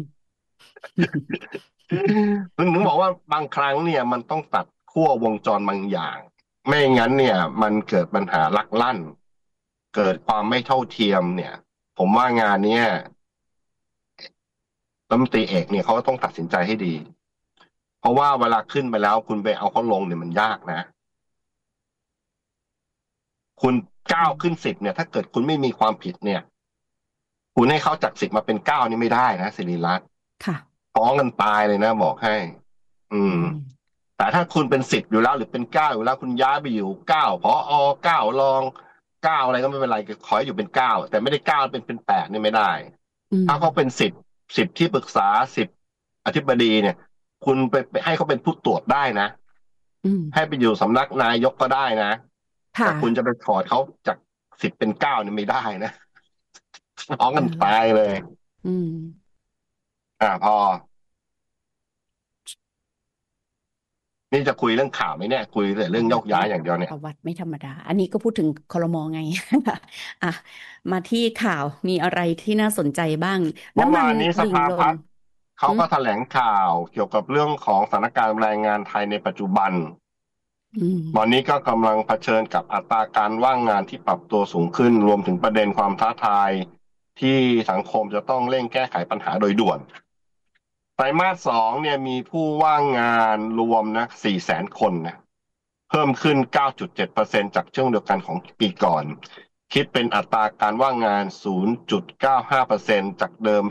ถึงบอกว่าบางครั้งเนี่ยมันต้องตัดขั้ววงจรบางอย่างไม่งั้นเนี่ยมันเกิดปัญหาลักลั่นเกิดความไม่เท่าเทียมเนี่ยผมว่างานนี้รัฐมนตรีเอกเนี่ยเขาก็ต้องตัดสินใจให้ดีเพราะว่าเวลาขึ้นไปแล้วคุณไปเอาเขาลงเนี่ยมันยากนะคุณ9 ขึ้น 10เนี่ยถ้าเกิดคุณไม่มีความผิดเนี่ยคุณให้เขาจาก10มาเป็น9นี่ไม่ได้นะศิริรัตน์ค่ะฟ้องกันตายเลยนะบอกให้แต่ถ้าคุณเป็น10อยู่แล้วหรือเป็น9อยู่แล้วคุณย้ายไปอยู่9ผอ9รอง9อะไรก็ไม่เป็นไรขอให้อยู่เป็น9แต่ไม่ได้9เป็น8นี่ไม่ได้ถ้าเขาเป็น10ที่ปรึกษา10อธิบดีเนี่ยคุณไปให้เขาเป็นผู้ตรวจได้นะให้ไปอยู่สำนักนายกก็ได้นะแต่คุณจะไปถอดเขาจาก10เป็น9นี่ไม่ได้นะฟ้องกันตายเลยพอนี่จะคุยเรื่องข่าวไหมเนี่ยคุยแต่เรื่องโยกย้ายอย่างเดียวเนี่ยประวัติไม่ธรรมดาอันนี้ก็พูดถึงครม.ไงมาที่ข่าวมีอะไรที่น่าสนใจบ้างน้ำมันนี้สภาพัฒน์เขาก็แถลงข่าวเกี่ยวกับเรื่องของสถานการณ์แรงงานไทยในปัจจุบันตอนนี้ก็กำลังเผชิญกับอัตราการว่างงานที่ปรับตัวสูงขึ้นรวมถึงประเด็นความท้าทายที่สังคมจะต้องเร่งแก้ไขปัญหาโดยด่วนไตรมาส 2เนี่ยมีผู้ว่างงานรวมนะ400,000 คนนะเพิ่มขึ้น 9.7% จากช่วงเดียวกันของปีก่อนคิดเป็นอัตราการว่างงาน 0.95% จากเดิม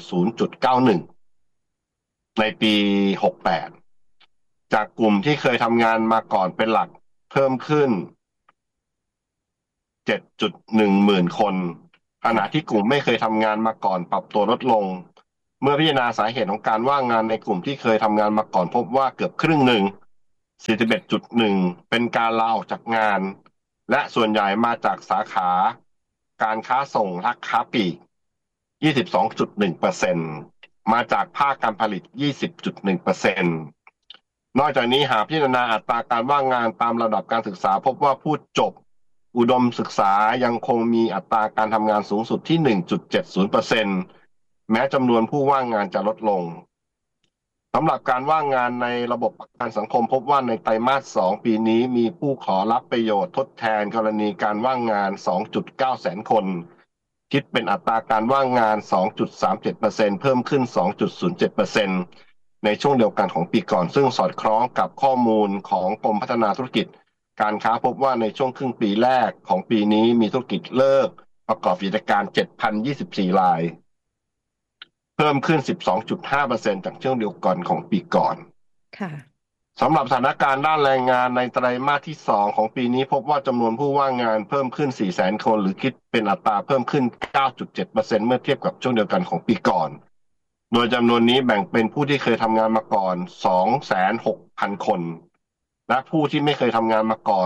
0.91 ในปี 68จากกลุ่มที่เคยทำงานมาก่อนเป็นหลักเพิ่มขึ้น 7.1 หมื่นคนขณะที่กลุ่มไม่เคยทำงานมาก่อนปรับตัวลดลงเมื่อพิจารณาสาเหตุของการว่างงานในกลุ่มที่เคยทำงานมาก่อนพบว่าเกือบครึ่งหนึ่ง 41.1 เป็นการลาออกจากงานและส่วนใหญ่มาจากสาขาการค้าส่งและค้าปลีก 22.1% มาจากภาคการผลิต 20.1%นอกจากนี้หากพิจารณาอัตราการว่างงานตามระดับการศึกษาพบว่าผู้จบอุดมศึกษายังคงมีอัตราการทำงานสูงสุดที่ 1.70% แม้จำนวนผู้ว่างงานจะลดลงสำหรับการว่างงานในระบบประกันสังคมพบว่าในไตรมาส 2 ปีนี้มีผู้ขอรับประโยชน์ทดแทนกรณีการว่างงาน 2.9 แสนคนคิดเป็นอัตราการว่างงาน 2.37% เพิ่มขึ้น 2.07% ในช่วงเดียวกันของปีก่อนซึ่งสอดคล้องกับข้อมูลของกรมพัฒนาธุรกิจการค้าพบว่าในช่วงครึ่งปีแรกของปีนี้มีธุรกิจเลิกประกอบกิจการ 7,024 รายเพิ่มขึ้น 12.5% จากช่วงเดียวกันของปีก่อนค่ะสำหรับสถานการณ์ด้านแรงงานในไตรมาสที่ 2 ของปีนี้พบว่าจำนวนผู้ว่างงานเพิ่มขึ้น 400,000 คนหรือคิดเป็นอัตราเพิ่มขึ้น 9.7% เมื่อเทียบกับช่วงเดียวกันของปีก่อนโดยจำนวนนี้แบ่งเป็นผู้ที่เคยทำงานมาก่อน 26,000 คนและผู้ที่ไม่เคยทำงานมาก่อน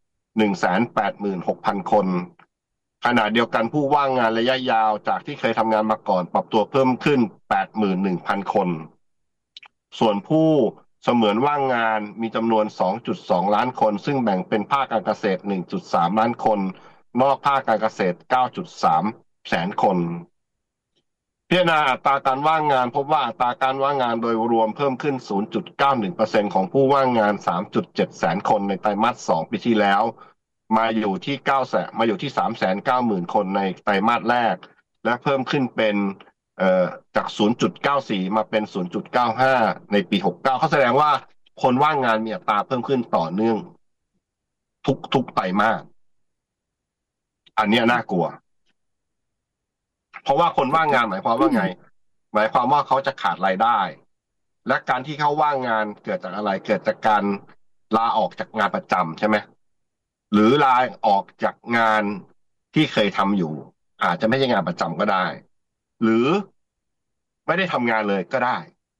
186,000 คนขณะเดียวกันผู้ว่างงานระยะยาวจากที่เคยทำงานมาก่อนปรับตัวเพิ่มขึ้น 81,000 คนส่วนผู้เสมือนว่างงานมีจำนวน 2.2 ล้านคนซึ่งแบ่งเป็นภาคการเกษตร 1.3 ล้านคนนอกภาคการเกษตร 9.3 แสนคนพิจารณาอัตราการว่างงานพบว่าอัตราการว่างงานโดยรวมเพิ่มขึ้น 0.91% ของผู้ว่างงาน 3.7 แสนคนในไตรมาส 2 ปีที่แล้วมาอยู่ที่ 390,000 คนในไตรมาสแรกและเพิ่มขึ้นเป็นจาก 0.94 มาเป็น 0.95 ในปี 69เขาแสดงว่าคนว่างงานมีอัตราเพิ่มขึ้นต่อเนื่องทุกไตรมาสอันนี้น่ากลัวเพราะว่าคนว่างงานหมายความว่าไงหมายความว่าเขาจะขาดรายได้และการที่เขาว่างงานเกิดจากอะไรเกิดจากการลาออกจากงานประจำใช่ไหมหรือลาออกจากงานที่เคยทำอยู่อาจจะไม่ใช่งานประจำก็ได้หรือไม่ได้ทำงานเลยก็ได้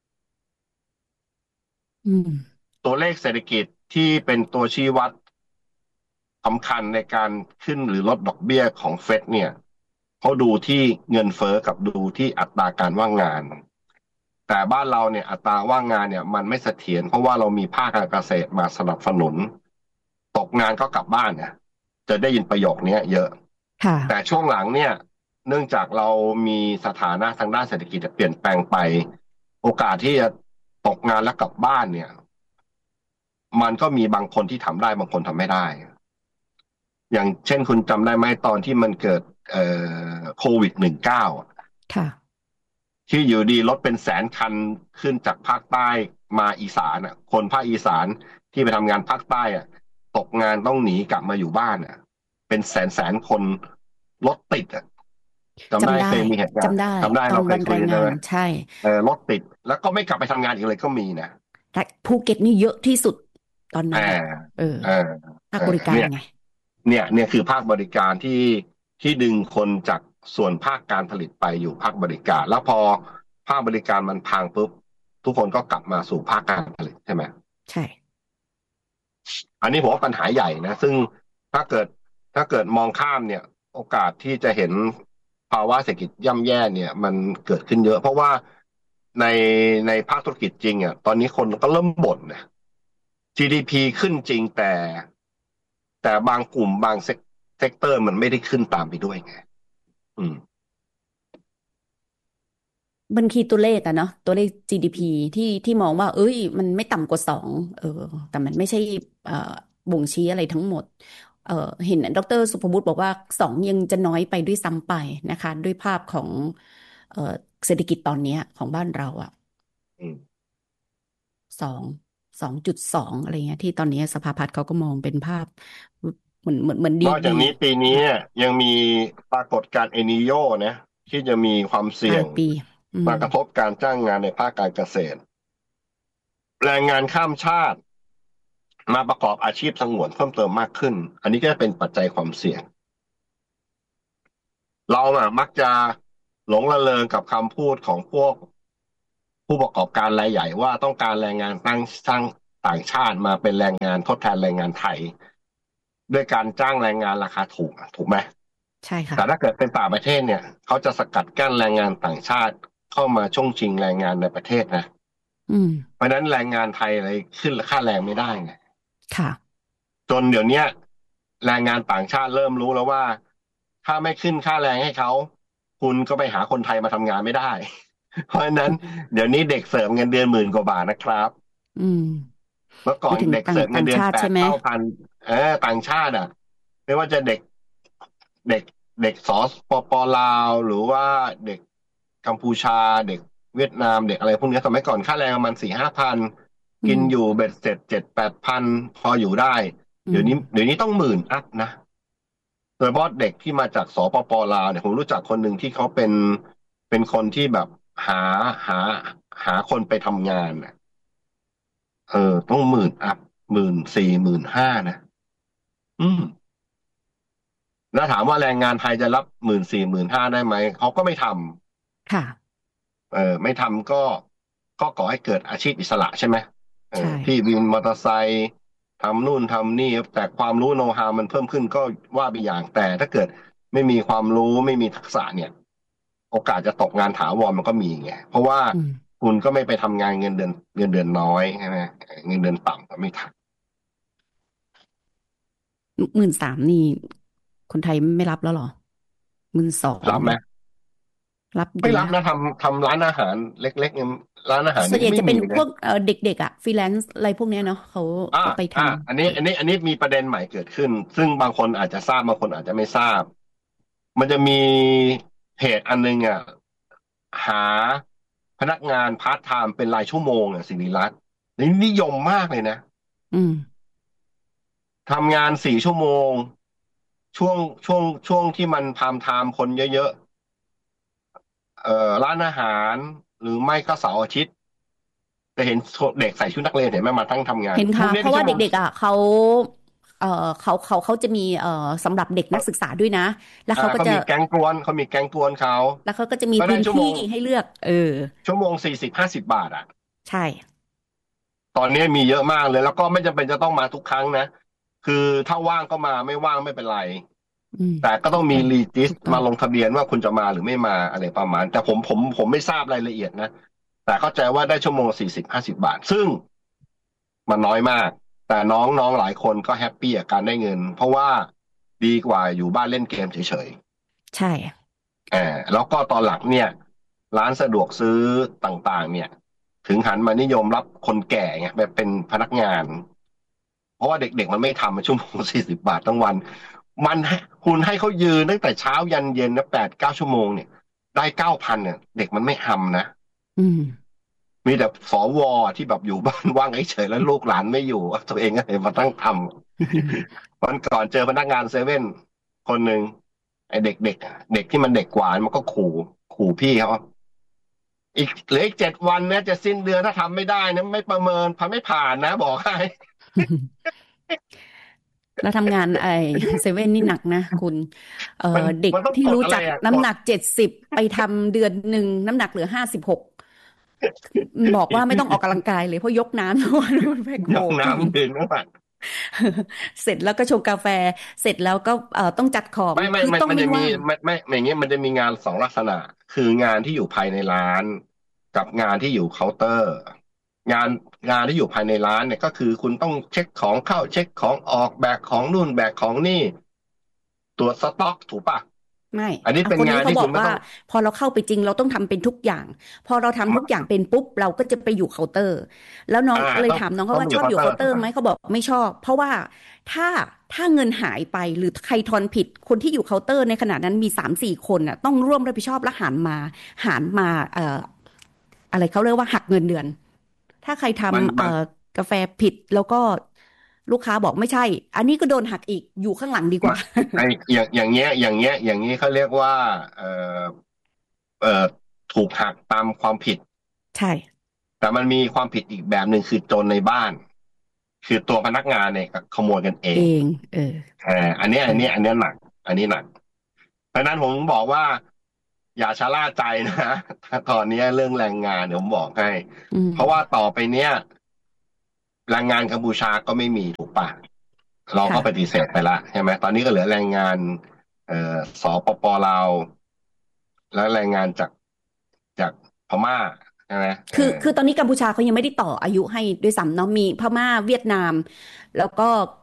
ตัวเลขเศรษฐกิจที่เป็นตัวชี้วัดสำคัญในการขึ้นหรือลดดอกเบี้ยของเฟดเนี่ยเขาดูที่เงินเฟ้อกับดูที่อัตราการว่างงานแต่บ้านเราเนี่ยอัตราว่างงานเนี่ยมันไม่เสถียรเพราะว่าเรามีภาคการเกษตรมาสนับสนุนตกงานก็กลับบ้านเนี่ยจะได้ยินประโยคนี้เยอะแต่ช่วงหลังเนี่ยเนื่องจากเรามีสถานะทางด้านเศรษฐกิจเปลี่ยนแปลงไปโอกาสที่จะตกงานแล้วกลับบ้านเนี่ยมันก็มีบางคนที่ทำได้บางคนทำไม่ได้อย่างเช่นคุณจำได้ไหมตอนที่มันเกิดโควิด-19ค่ะที่อยู่ดีรถเป็นแสนคันขึ้นจากภาคใต้มาอีสานอ่ะคนภาคอีสานที่ไปทำงานภาคใต้อ่ะตกงานต้องหนีกลับมาอยู่บ้านอ่ะเป็นแสนคนรถติดอ่ะจำได้เคยมีเหตุการณ์จำได้เราเคยคุยกันเลยใช่รถติดแล้วก็ไม่กลับไปทำงานอีกเลยก็มีนะแต่ภูเก็ตนี่เยอะที่สุดตอนนั้นภาคบริการไงเนี่ยคือภาคบริการที่ดึงคนจากส่วนภาคการผลิตไปอยู่ภาคบริการแล้วพอภาคบริการมันพังปุ๊บทุกคนก็กลับมาสู่ภาคการผลิตใช่ไหมใช่อันนี้ผมว่าปัญหาใหญ่นะซึ่งถ้าเกิดมองข้ามเนี่ยโอกาสที่จะเห็นภาวะเศรษฐกิจย่ำแย่เนี่ยมันเกิดขึ้นเยอะเพราะว่าในภาคธุรกิจจริงอ่ะตอนนี้คนก็เริ่มบ่นนะ GDP ขึ้นจริงแต่บางกลุ่มบางเซกเตอร์มันไม่ได้ขึ้นตามไปด้วยไงบัญชีตัวเลขอะเนาะตัวเลข GDP ที่มองว่ามันไม่ต่ำกว่า2แต่มันไม่ใช่บ่งชี้อะไรทั้งหมดเห็นดร.สุภวุฒิบอกว่า2ยังจะน้อยไปด้วยซ้ำไปนะคะด้วยภาพของเศรษฐกิจตอนนี้ของบ้านเราอะ2.2อะไรเงี้ยที่ตอนนี้สภาพัฒน์เขาก็มองเป็นภาพเหมือนดีนอกจากนี้ปีนี้ยังมีปรากฏการณ์เอลนีโญนะที่จะมีความเสี่ยงมากระทบการจ้างงานในภาคการเกษตรแรงงานข้ามชาติมาประกอบอาชีพสงวนเพิ่มเติมมากขึ้นอันนี้ก็เป็นปัจจัยความเสี่ยงเรามักจะหลงระเริงกับคำพูดของพวกผู้ประกอบการรายใหญ่ว่าต้องการแรงงานต่างชาติมาเป็นแรงงานทดแทนแรงงานไทยด้วยการจ้างแรงงานราคาถูกไหมใช่ค่ะแต่ถ้าเกิดเป็นต่างประเทศเนี่ยเขาจะสกัดกั้นแรงงานต่างชาติเข้ามาช่วงชิงแรงงานในประเทศนะเพราะฉะนั้นแรงงานไทยอะไรขึ้นค่าแรงไม่ได้ไงค่ะจนเดี๋ยวนี้แรงงานต่างชาติเริ่มรู้แล้วว่าถ้าไม่ขึ้นค่าแรงให้เขาคุณก็ไปหาคนไทยมาทำงานไม่ได้เพราะฉะนั้นเดี๋ยวนี้เด็กเสิร์ฟเงินเดือน10,000 กว่าบาทนะครับอืมเมื่อก่อนพูดถึงเด็กเสิร์ฟเงิต่างนเดือนแปชาติใช่ไหมดเก้าพันต่างชาติอ่ะไม่ว่าจะเด็กเด็กปปลาวหรือว่าเด็กกัมพูชาเด็กเวียดนามเด็กอะไรพวกนี้สมัยก่อนค่าแรงประมาณ4-5 พันกินอยู่เบ็ดเสร็จ7-8 พันพออยู่ได้เดี๋ยวนี้ต้อง10,000 อัพนะโดยเฉพาะเด็กที่มาจากสปปลาวเนี่ยผมรู้จักคนหนึ่งที่เขาเป็นคนที่แบบหาหาหาคนไปทำงานน่ะต้อง10,000 อัพ14,00015,000นะอืมแล้วถามว่าแรงงานไทยจะรับ14,000 15,000ได้ไหมเขาก็ไม่ทำค่ะำไม่ทำก็ก่อให้เกิดอาชีพอิสระใช่ไหมใช่พี่วินมอเตอร์ไซค์ทำนู่นทำนี่แต่ความรู้โน้ตฮาวมันเพิ่มขึ้นก็ว่าไปอย่างแต่ถ้าเกิดไม่มีความรู้ไม่มีทักษะเนี่ยโอกาสจะตกงานถาวรมันก็มีไงเพราะว่าคุณก็ไม่ไปทำงานเงินเดือนน้อยใช่ไหมเงินเดือนต่ำก็ไม่ท 13,000นี่คนไทยไม่รับแล้วเหรอ12,000 ำรับไหมรับไม่ดีนะรับนะทำร้านอาหารเล็กๆเนี่ยร้านอาหารส่วนใหญ่จะเป็นนี่ไม่มีนะพวกเด็กๆอ่ะฟรีแลนซ์อะไรพวกเนี้ยเนาะเขาอ่าก็ไปทอันนี้อันนี้มีประเด็นใหม่เกิดขึ้นซึ่งบางคนอาจจะทราบบางคนอาจจะไม่ทราบมันจะมีเพจอันนึงอ่ะหาพนักงานพาร์ทไทม์เป็นรายชั่วโมงอ่ะศิริรัตน์นี่นิยมมากเลยนะำทำงาน4 ชั่วโมงช่วงช่วงที่มันพามไทม์คนเยอะๆร้านอาหารหรือไม่ก็เสาร์อาทิตย์จะเห็นเด็กใส่ชุดนักเรียนเห็นไหมมาทั้งทำงานเห็นพวกนี้ค่ะเพราะว่าที่ชั่วโมงเด็กๆอ่ะเขาจะมีสำหรับเด็กนักศึกษาด้วยนะแล้วเขาก็จะเขามีแก๊งกวนเขาแล้วเขาก็จะมีก็ได้พื้นที่ให้เลือกชั่วโมง40-50 บาทอ่ะใช่ตอนนี้มีเยอะมากเลยแล้วก็ไม่จำเป็นจะต้องมาทุกครั้งนะคือถ้าว่างก็มาไม่ว่างไม่เป็นไรแต่ก็ต้องมีรีจิสถูกต้องมาลงทะเบียนว่าคุณจะมาหรือไม่มาอะไรประมาณแต่ผมไม่ทราบรายละเอียดนะแต่เข้าใจว่าได้ชั่วโมง40-50 บาทซึ่งมันน้อยมากแต่น้องหลายคนก็แฮปปี้กับการได้เงินเพราะว่าดีกว่าอยู่บ้านเล่นเกมเฉยใช่แล้วก็ตอนหลังเนี่ยร้านสะดวกซื้อต่างๆเนี่ยถึงหันมานิยมรับคนแก่ไงแบบเป็นพนักงานเพราะว่าเด็กๆมันไม่ทำชั่วโมง40 บาททั้งวันมันคุณให้เขายืนตั้งแต่เช้ายันเย็นนะ8-9 ชั่วโมงเนี่ยได้9,000เนี่ยเด็กมันไม่ทำนะมีแต่สวที่แบบอยู่บ้านว่างเฉยๆแล้วลูกหลานไม่อยู่ตัวเองก็เลยมาตั้งทำวันก่อนเจอพนักงานเซเว่นคนหนึ่งไอ้เด็กที่มันเด็กกว่ามันก็ขู่พี่เขาเหลืออีก7 วันนะจะสิ้นเดือนถ้าทำไม่ได้นะไม่ประเมินไม่ผ่านนะบอกให้แล้วทำงานเซเว่นนี่หนักนะคุณเด็กมันต้องที่รู้จักกดอะไรอ่ะกดน้ำหนัก70ไปทำเดือนหนึ่งน้ำหนักเหลือ56บอกว่าไม่ต้องออกกำลังกายเลยเพราะยกน้ำทุกวันมันแบกยโหกน้ำยืนไม่ผ่านเสร็จแล้วก็ชงกาแฟเสร็จแล้วก็ต้องจัดของไม่คือต้องมันจะมีไม่ว่างไม่อย่างเงี้ยมันจะมีงาน2 ลักษณะคืองานที่อยู่ภายในร้านกับงานที่อยู่เคาน์เตอร์งานงานที่อยู่ภายในร้านเนี่ยก็คือคุณต้องเช็คของเข้าเช็คของออกแบกของนู่นแบกของนี่ตรวจสต็อกถูกปะไม่อันนี้เป็นคนนี้งานเขาบอกว่าที่คุณไม่ต้องพอเราเข้าไปจริงเราต้องทำเป็นทุกอย่างพอเราทำทุกอย่างเป็นปุ๊บเราก็จะไปอยู่เคาน์เตอร์แล้วน้องเลยต้องถามน้องเขาต้องว่าชอบอยู่เคาน์เตอร์อยู่เคาน์เตอร์ไหมเขาบอกไม่ชอบเพราะว่าถ้าเงินหายไปหรือใครทอนผิดคนที่อยู่เคาน์เตอร์ในขณะนั้นมี3-4 คนน่ะต้องร่วมรับผิดชอบและหารมาอะไรเขาเรียกว่าหักเงินเดือนถ้าใครทมันำกาแฟผิดแล้วก็ลูกค้าบอกไม่ใช่อันนี้ก็โดนหักอีกอยู่ข้างหลังดีกว่าไอ้อย่างเงี้ยเขาเรียกว่าเอ่อเอ่อถูกหักตามความผิดใช่แต่มันมีความผิดอีกแบบหนึ่งคือโจรในบ้านคือตัวพนักงานเนี่ยขโมยกันเองเองอันเนี้ยหนักอันนี้หนักเพราะฉะนั้นผมบอกว่าอย่าชะล่าใจนะตอนนี้เรื่องแรงงานเดี๋ยวผมบอกให้เพราะว่าต่อไปเนี้ยแรงงานกัมพูชาก็ไม่มีถูกปะเราก็ปฏิเสธไปละใช่ไหมตอนนี้ก็เหลือแรงงานสปปลาวและแรงงานจากพม่าใช่ไหมคือตอนนี้กัมพูชาเขายังไม่ได้ต่ออายุให้ด้วยซ้ำเนาะมีพม่าเวียดนามแล้วก็